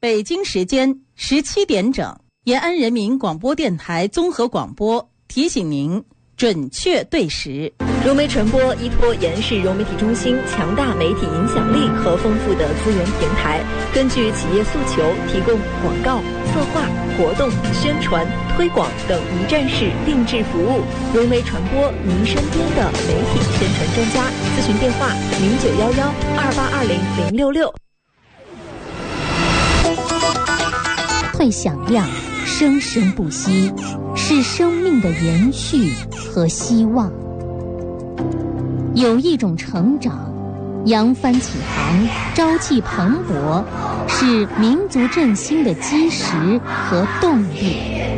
北京时间17点整，延安人民广播电台综合广播提醒您准确对时。 融媒传播依托延市融媒体中心强大媒体影响力和丰富的资源平台，根据企业诉求提供广告、策划、活动、宣传、推广等一站式定制服务。融媒传播，您身边的媒体宣传专家。咨询电话0911282066。 会响亮，生生不息，是生命的延续和希望。有一种成长，扬帆起航，朝气蓬勃，是民族振兴的基石和动力。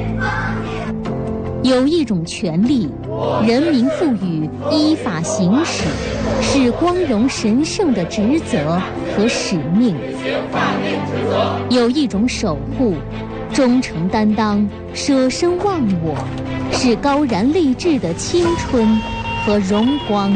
有一种权利，人民赋予，依法行使，是光荣神圣的职责和使命。有一种守护，忠诚担当，舍生忘我，是高燃励志的青春和荣光。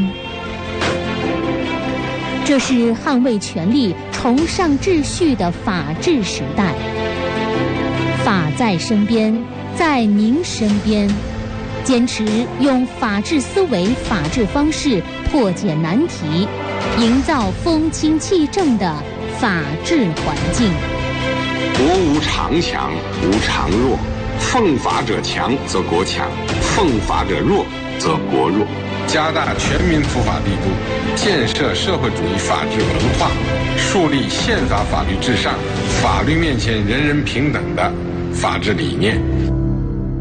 这是捍卫权利、崇尚秩序的法治时代。法在身边，在您身边，坚持用法治思维、法治方式破解难题，营造风清气正的法治环境。 国无常强，无常弱。奉法者强，则国强；奉法者弱，则国弱。 加大全民普法力度，建设社会主义法治文化，树立宪法法律至上、法律面前人人平等的法治理念。